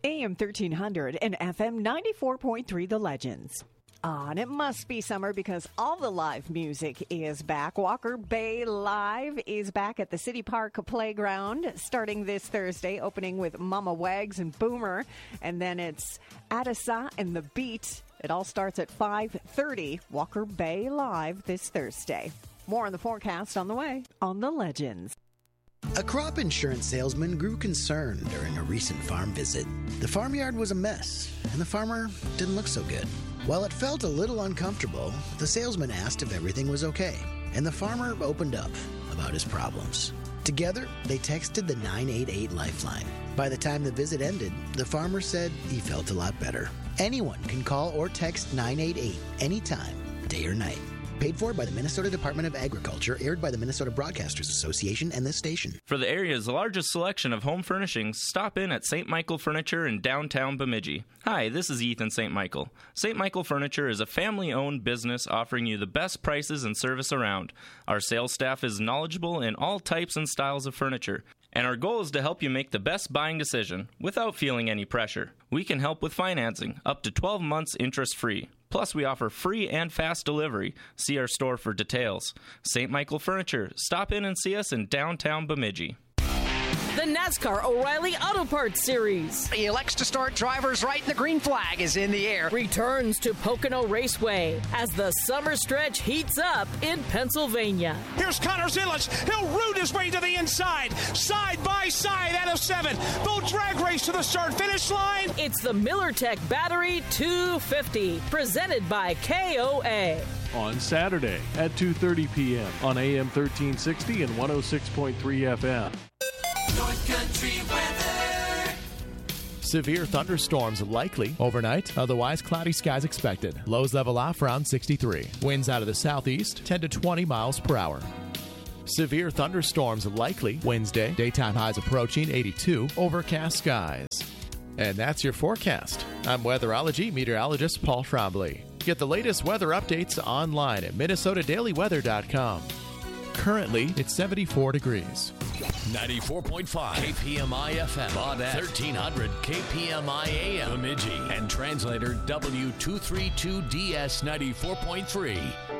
AM 1300 and FM 94.3 The Legends. And it must be summer because all the live music is back. Walker Bay Live is back at the City Park Playground starting this Thursday, opening with Mama Wags and Boomer. And then it's Adisa and The Beat. It all starts at 5:30. Walker Bay Live this Thursday. More on the forecast on the way on The Legends. A crop insurance salesman grew concerned during a recent farm visit. The farmyard was a mess, and the farmer didn't look so good. While it felt a little uncomfortable, the salesman asked if everything was okay, and the farmer opened up about his problems. Together, they texted the 988 Lifeline. By the time the visit ended, the farmer said he felt a lot better. Anyone can call or text 988 anytime, day or night. Paid for by the Minnesota Department of Agriculture, aired by the Minnesota Broadcasters Association and this station. For the area's largest selection of home furnishings, stop in at St. Michael Furniture in downtown Bemidji. Hi, this is Ethan St. Michael. St. Michael Furniture is a family-owned business offering you the best prices and service around. Our sales staff is knowledgeable in all types and styles of furniture, and our goal is to help you make the best buying decision without feeling any pressure. We can help with financing, up to 12 months interest-free. Plus, we offer free and fast delivery. See our store for details. St. Michael Furniture. Stop in and see us in downtown Bemidji. The NASCAR O'Reilly Auto Parts Series. He elects to start drivers right, and the green flag is in the air. Returns to Pocono Raceway as the summer stretch heats up in Pennsylvania. Here's Connor Zillich. He'll root his way to the inside. Side by side out of 7. They'll drag race to the start-finish line. It's the MillerTech Battery 250, presented by KOA. On Saturday at 2:30 p.m. on AM 1360 and 106.3 FM. North Country weather. Severe thunderstorms likely overnight. Otherwise, cloudy skies expected. Lows level off around 63. Winds out of the southeast, 10 to 20 miles per hour. Severe thunderstorms likely Wednesday. Daytime highs approaching 82. Overcast skies. And that's your forecast. I'm weatherology meteorologist Paul Trombley. Get the latest weather updates online at MinnesotaDailyWeather.com. Currently, it's 74 degrees. 94.5 KPMI FM, Baudette, 1300 KPMI AM, Bemidji, and translator W232DS 94.3.